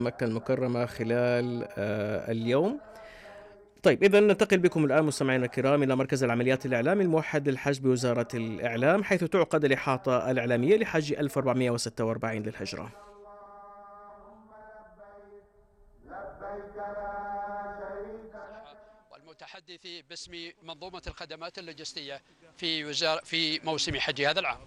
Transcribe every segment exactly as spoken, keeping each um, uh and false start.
مكة المكرمة خلال آه، اليوم. طيب إذا ننتقل بكم الآن مستمعينا الكرام إلى مركز العمليات الإعلامي الموحد للحج بوزارة الإعلام، حيث تعقد الإحاطة الإعلامية لحج ألف وأربعمائة وستة وأربعين للهجرة. والمتحدث باسم منظومة الخدمات اللوجستية في وزارة في موسم حج هذا العام.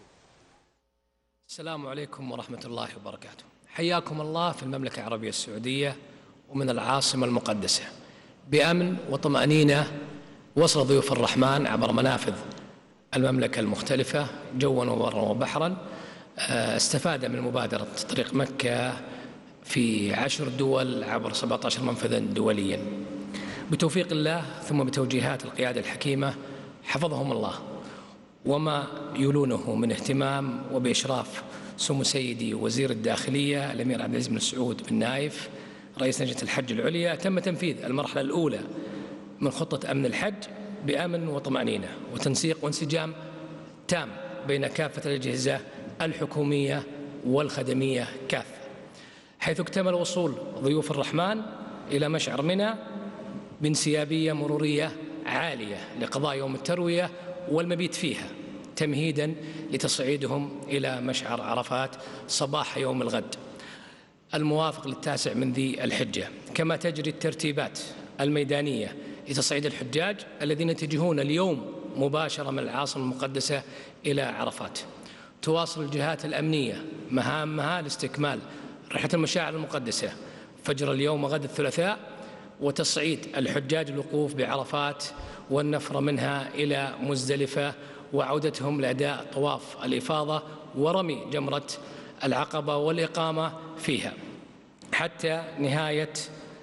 السلام عليكم ورحمة الله وبركاته. حياكم الله في المملكة العربية السعودية ومن العاصمة المقدسة بأمن وطمأنينة. وصل ضيوف الرحمن عبر منافذ المملكة المختلفة جوا وبرا وبحرا. استفاد من مبادرة طريق مكة في عشر دول عبر سبعة عشر منفذا دوليا بتوفيق الله ثم بتوجيهات القيادة الحكيمة حفظهم الله، وما يولونه من اهتمام وبإشراف سمو سيدي وزير الداخلية الأمير عبد العزيز بن سعود بن نايف رئيس لجنة الحج العليا. تم تنفيذ المرحلة الأولى من خطة أمن الحج بأمن وطمأنينة وتنسيق وانسجام تام بين كافة الأجهزة الحكومية والخدمية كافة، حيث اكتمل وصول ضيوف الرحمن إلى مشعر منى بانسيابية مرورية عالية لقضاء يوم التروية والمبيت فيها، تمهيدا لتصعيدهم إلى مشعر عرفات صباح يوم الغد الموافق للتاسع من ذي الحجة. كما تجري الترتيبات الميدانية لتصعيد الحجاج الذين يتجهون اليوم مباشرة من العاصمة المقدسة إلى عرفات. تواصل الجهات الأمنية مهامها لاستكمال رحلة المشاعر المقدسة فجر اليوم وغد الثلاثاء، وتصعيد الحجاج الوقوف بعرفات والنفر منها إلى مزدلفة وعودتهم لأداء طواف الإفاضة ورمي جمرة العقبة والإقامة فيها حتى نهاية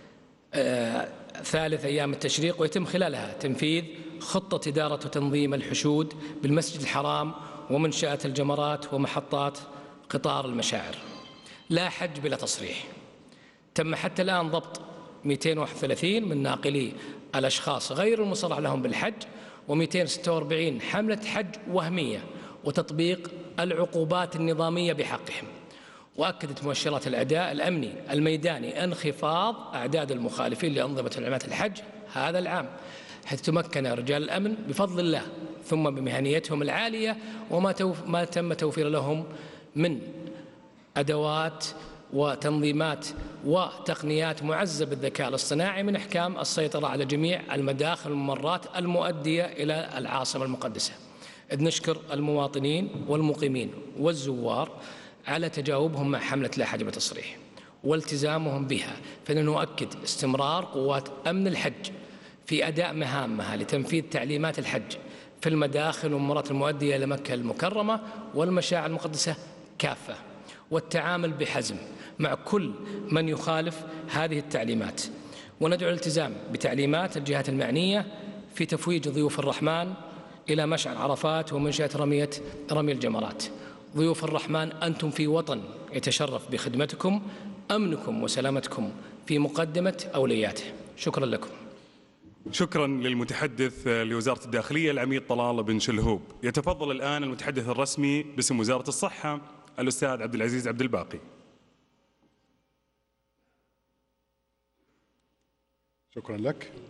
آه ثالث أيام التشريق، ويتم خلالها تنفيذ خطة إدارة وتنظيم الحشود بالمسجد الحرام ومنشأة الجمرات ومحطات قطار المشاعر. لا حج بلا تصريح. تم حتى الآن ضبط مئتين وواحد وثلاثين من ناقلي الأشخاص غير المصرح لهم بالحج ومئتين وستة وأربعين حملة حج وهمية وتطبيق العقوبات النظامية بحقهم. وأكدت مؤشرات الأداء الأمني الميداني انخفاض أعداد المخالفين لأنظمة علامات الحج هذا العام، حيث تمكن رجال الأمن بفضل الله ثم بمهنيتهم العالية وما توف ما تم توفير لهم من أدوات وتنظيمات وتقنيات معزة بالذكاء الاصطناعي من إحكام السيطرة على جميع المداخل والممرات المؤدية إلى العاصمة المقدسة. إذ نشكر المواطنين والمقيمين والزوار على تجاوبهم مع حملة لا حج بلا تصريح والتزامهم بها، فإننا نؤكد استمرار قوات أمن الحج في أداء مهامها لتنفيذ تعليمات الحج في المداخل والممرات المؤدية إلى مكة المكرمة والمشاعر المقدسة كافة، والتعامل بحزم مع كل من يخالف هذه التعليمات. وندعو الالتزام بتعليمات الجهات المعنية في تفويج ضيوف الرحمن إلى مشعر عرفات ومنشأة رمية رمي الجمرات. ضيوف الرحمن أنتم في وطن يتشرف بخدمتكم، أمنكم وسلامتكم في مقدمة أولوياته. شكرا لكم. شكرا للمتحدث لوزارة الداخلية العميد طلال بن شلهوب. يتفضل الآن المتحدث الرسمي باسم وزارة الصحة الأستاذ عبد العزيز عبد الباقي. شكرا لك.